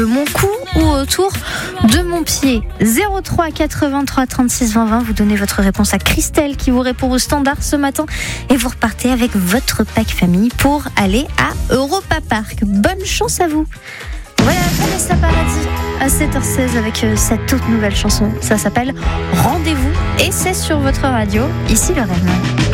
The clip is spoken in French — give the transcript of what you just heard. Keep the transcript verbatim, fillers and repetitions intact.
de mon cou ou autour de mon pied. zéro trois quatre-vingt-trois trente-six vingt vingt, vous donnez votre réponse à Christelle qui vous répond au standard ce matin et vous repartez avec votre pack famille pour aller à Europa Park. Bonne chance à vous. Voilà, Vanessa Paradis à sept heures seize avec cette toute nouvelle chanson. Ça s'appelle Rendez-vous et c'est sur votre radio, ici le Rêve.